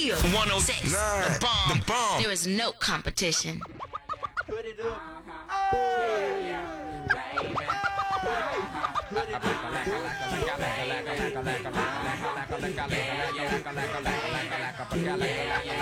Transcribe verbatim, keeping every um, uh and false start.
Chill. one oh six. The bomb. The bomb. There is no competition. Put it up. Yeah, baby.